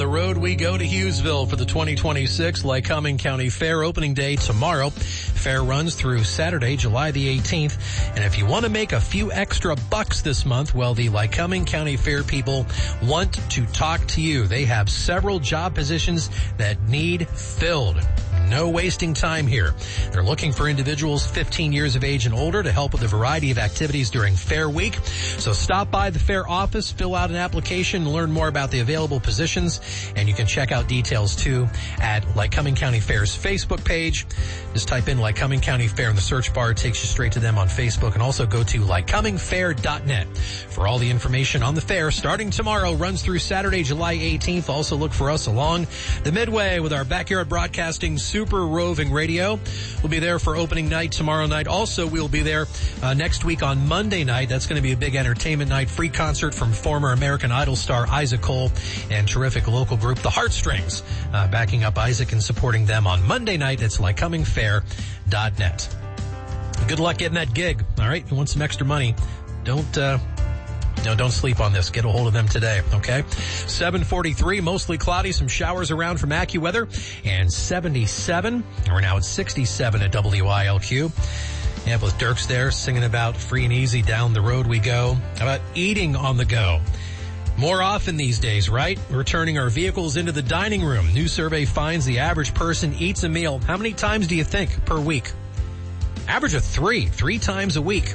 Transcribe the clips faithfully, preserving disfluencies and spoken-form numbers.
the road we go to Hughesville for the twenty twenty-six Lycoming County Fair opening day tomorrow. Fair runs through Saturday, July the eighteenth. And if you want to make a few extra bucks this month, well, the Lycoming County Fair people want to talk to you. They have several job positions that need filled. No wasting time here. They're looking for individuals fifteen years of age and older to help with a variety of activities during Fair Week. So stop by the Fair office, fill out an application, learn more about the available positions, and you can check out details too at Lycoming County Fair's Facebook page. Just type in Lycoming County Fair in the search bar. It takes you straight to them on Facebook, and also go to lycoming fair dot net for all the information on the fair. Starting tomorrow, runs through Saturday, July eighteenth. Also look for us along the Midway with our Backyard Broadcasting Super Roving Radio. We'll be there for opening night tomorrow night. Also, we'll be there uh, next week on Monday night. That's going to be a big entertainment night. Free concert from former American Idol star Isaac Cole and terrific local group The Heartstrings, uh, backing up Isaac and supporting them on Monday night. It's lycoming fair dot net. Good luck getting that gig. All right, you want some extra money? Don't uh, No, don't sleep on this. Get a hold of them today, okay? seven forty-three, mostly cloudy, some showers around from AccuWeather, and seventy-seven. We're now at sixty-seven at W I L Q. Yeah, with Dirks there singing about free and easy, down the road we go. How about eating on the go? More often these days, right? We're turning our vehicles into the dining room. New survey finds the average person eats a meal. How many times do you think per week? Average of three, three times a week.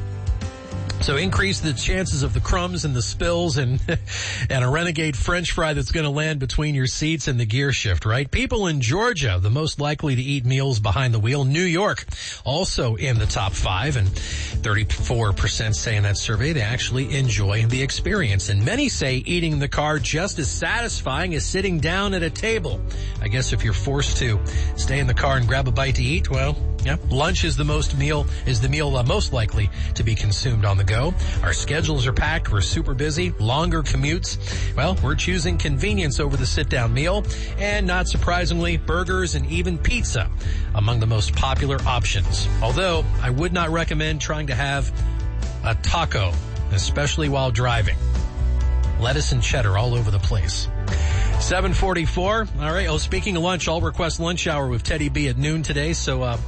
So increase the chances of the crumbs and the spills and and a renegade French fry that's going to land between your seats and the gear shift, right? People in Georgia, the most likely to eat meals behind the wheel. New York, also in the top five, and thirty-four percent say in that survey they actually enjoy the experience. And many say eating in the car just as satisfying as sitting down at a table. I guess if you're forced to stay in the car and grab a bite to eat, well, yeah, lunch is the most meal is the meal uh, most likely to be consumed on the go. Our schedules are packed. We're super busy. Longer commutes. Well, we're choosing convenience over the sit-down meal. And not surprisingly, burgers and even pizza among the most popular options. Although, I would not recommend trying to have a taco, especially while driving. Lettuce and cheddar all over the place. seven forty-four. All right. Oh, speaking of lunch, I'll request lunch hour with Teddy B at noon today. So, uh,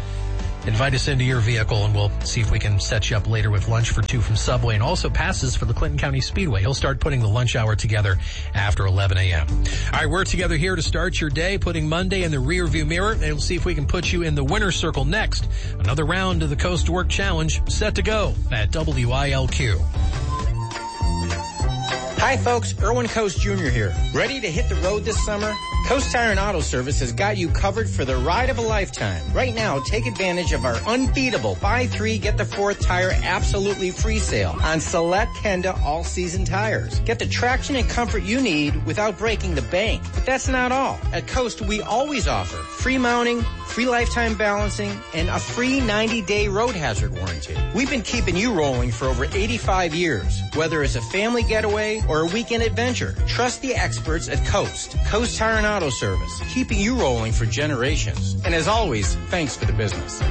invite us into your vehicle, and we'll see if we can set you up later with lunch for two from Subway, and also passes for the Clinton County Speedway. He'll start putting the lunch hour together after eleven a.m. All right, we're together here to start your day, putting Monday in the rearview mirror, and we'll see if we can put you in the winner's circle next. Another round of the Coast to Work Challenge set to go at W I L Q. Hi folks, Erwin Coast Junior here. Ready to hit the road this summer? Coast Tire and Auto Service has got you covered for the ride of a lifetime. Right now, take advantage of our unbeatable buy three, get the fourth tire absolutely free sale on select Kenda all-season tires. Get the traction and comfort you need without breaking the bank. But that's not all. At Coast, we always offer free mounting, free lifetime balancing, and a free ninety-day road hazard warranty. We've been keeping you rolling for over eighty-five years. Whether it's a family getaway or a weekend adventure, trust the experts at Coast. Coast Tire and Auto Service, keeping you rolling for generations. And as always, thanks for the business.